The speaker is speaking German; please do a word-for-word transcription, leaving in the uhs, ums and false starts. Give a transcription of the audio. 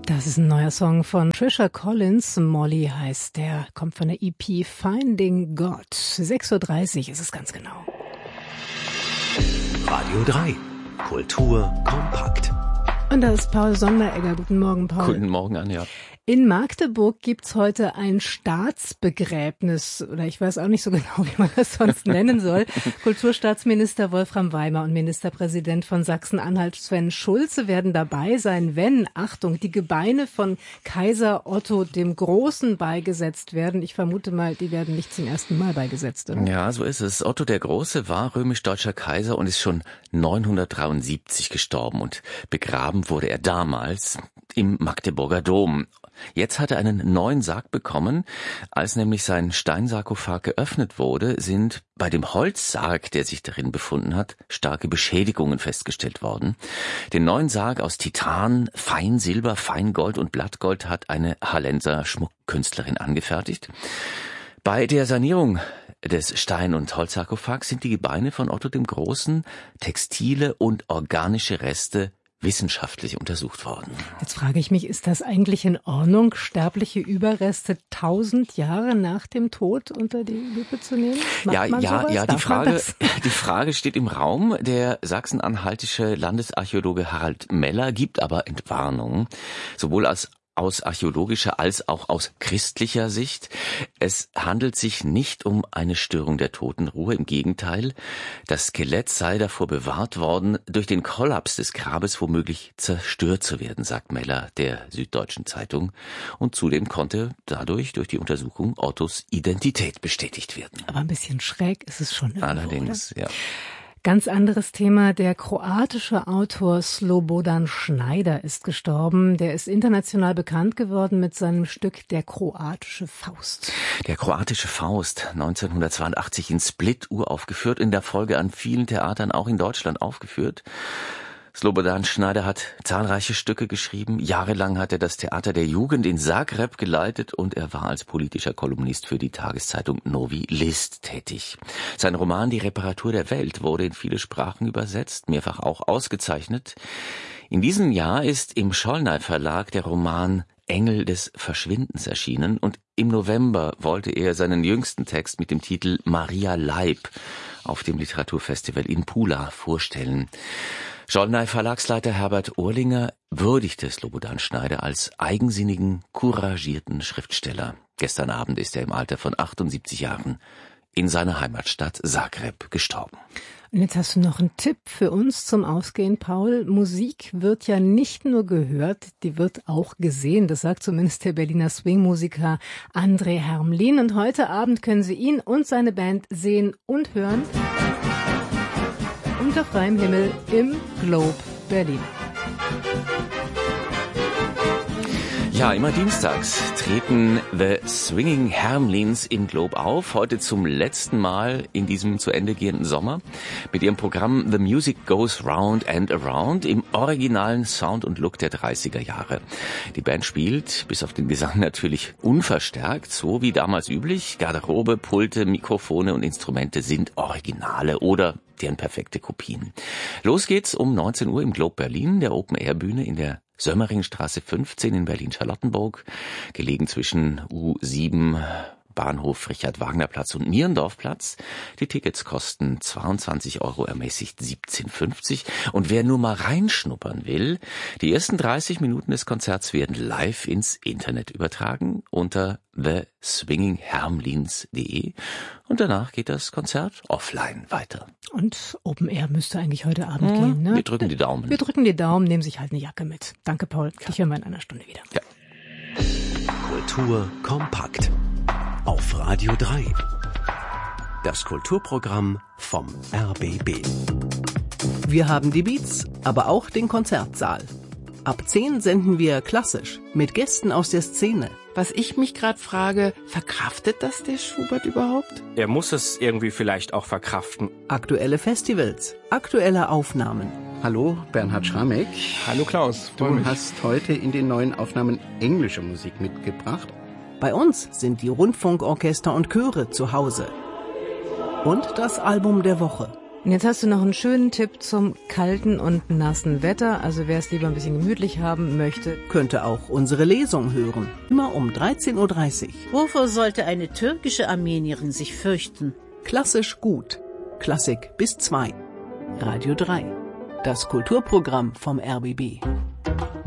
Das ist ein neuer Song von Trisha Collins. Molly heißt der, kommt von der E P Finding God. sechs Uhr dreißig ist es ganz genau. Radio drei. Kultur kompakt. Und da ist Paul Sonderegger. Guten Morgen, Paul. Guten Morgen, Anja. In Magdeburg gibt's heute ein Staatsbegräbnis, oder ich weiß auch nicht so genau, wie man das sonst nennen soll. Kulturstaatsminister Wolfram Weimer und Ministerpräsident von Sachsen-Anhalt Sven Schulze werden dabei sein, wenn, Achtung, die Gebeine von Kaiser Otto dem Großen beigesetzt werden. Ich vermute mal, die werden nicht zum ersten Mal beigesetzt, oder? Ja, so ist es. Otto der Große war römisch-deutscher Kaiser und ist schon neunhundertdreiundsiebzig gestorben, und begraben wurde er damals im Magdeburger Dom. Jetzt hat er einen neuen Sarg bekommen. Als nämlich sein Steinsarkophag geöffnet wurde, sind bei dem Holzsarg, der sich darin befunden hat, starke Beschädigungen festgestellt worden. Den neuen Sarg aus Titan, Feinsilber, Feingold und Blattgold hat eine Hallenser Schmuckkünstlerin angefertigt. Bei der Sanierung des Stein- und Holzsarkophags sind die Gebeine von Otto dem Großen, textile und organische Reste wissenschaftlich untersucht worden. Jetzt frage ich mich, ist das eigentlich in Ordnung, sterbliche Überreste tausend Jahre nach dem Tod unter die Lupe zu nehmen? Macht Ja, man ja, sowas? ja, die Darf man Frage, das? die Frage steht im Raum. Der sachsen-anhaltische Landesarchäologe Harald Meller gibt aber Entwarnung, sowohl als aus archäologischer als auch aus christlicher Sicht. Es handelt sich nicht um eine Störung der Totenruhe. Im Gegenteil, das Skelett sei davor bewahrt worden, durch den Kollaps des Grabes womöglich zerstört zu werden, sagt Meller der Süddeutschen Zeitung. Und zudem konnte dadurch durch die Untersuchung Ottos Identität bestätigt werden. Aber ein bisschen schräg ist es schon irgendwo, Allerdings, oder? ja. Ganz anderes Thema. Der kroatische Autor Slobodan Schneider ist gestorben. Der ist international bekannt geworden mit seinem Stück Der kroatische Faust. Der kroatische Faust, neunzehnhundertzweiundachtzig in Split uraufgeführt, in der Folge an vielen Theatern auch in Deutschland aufgeführt. Slobodan Schneider hat zahlreiche Stücke geschrieben. Jahrelang hat er das Theater der Jugend in Zagreb geleitet und er war als politischer Kolumnist für die Tageszeitung Novi List tätig. Sein Roman Die Reparatur der Welt wurde in viele Sprachen übersetzt, mehrfach auch ausgezeichnet. In diesem Jahr ist im Schollnay Verlag der Roman Engel des Verschwindens erschienen und im November wollte er seinen jüngsten Text mit dem Titel Maria Leib auf dem Literaturfestival in Pula vorstellen. Schollnay Verlagsleiter Herbert Ohrlinger würdigte Slobodan Schneider als eigensinnigen, couragierten Schriftsteller. Gestern Abend ist er im Alter von achtundsiebzig Jahren in seiner Heimatstadt Zagreb gestorben. Und jetzt hast du noch einen Tipp für uns zum Ausgehen, Paul. Musik wird ja nicht nur gehört, die wird auch gesehen. Das sagt zumindest der Berliner Swing-Musiker André Hermlin. Und heute Abend können Sie ihn und seine Band sehen und hören unter freiem Himmel im Globe Berlin. Ja, immer dienstags treten The Swinging Hermlins im Globe auf. Heute zum letzten Mal in diesem zu Ende gehenden Sommer mit ihrem Programm The Music Goes Round and Around im originalen Sound und Look der dreißiger Jahre. Die Band spielt, bis auf den Gesang natürlich unverstärkt, so wie damals üblich. Garderobe, Pulte, Mikrofone und Instrumente sind Originale oder deren perfekte Kopien. Los geht's um neunzehn Uhr im Globe Berlin, der Open-Air-Bühne in der Sömmeringstraße fünfzehn in Berlin-Charlottenburg, gelegen zwischen U sieben, Bahnhof Richard-Wagner-Platz und Nierendorf-Platz. Die Tickets kosten zweiundzwanzig Euro, ermäßigt siebzehn Fünfzig. Und wer nur mal reinschnuppern will, die ersten dreißig Minuten des Konzerts werden live ins Internet übertragen unter the swinging hermlins punkt de und danach geht das Konzert offline weiter. Und Open Air müsste eigentlich heute Abend Mhm. gehen, ne? Wir drücken die Daumen. Wir drücken die Daumen, nehmen sich halt eine Jacke mit. Danke, Paul. Dich hören wir in einer Stunde wieder. Ja. Kultur kompakt. Auf Radio drei. Das Kulturprogramm vom R B B. Wir haben die Beats, aber auch den Konzertsaal. Ab zehn senden wir klassisch mit Gästen aus der Szene. Was ich mich gerade frage, verkraftet das der Schubert überhaupt? Er muss es irgendwie vielleicht auch verkraften. Aktuelle Festivals, aktuelle Aufnahmen. Hallo, Bernhard Schramek. Hallo Klaus, freu Du mich. hast heute in den neuen Aufnahmen englische Musik mitgebracht. Bei uns sind die Rundfunkorchester und Chöre zu Hause. Und das Album der Woche. Und jetzt hast du noch einen schönen Tipp zum kalten und nassen Wetter. Also wer es lieber ein bisschen gemütlich haben möchte, Könnte auch unsere Lesung hören. Immer um dreizehn Uhr dreißig. Wovor sollte eine türkische Armenierin sich fürchten? Klassisch gut. Klassik bis zwei. Radio drei. Das Kulturprogramm vom R B B.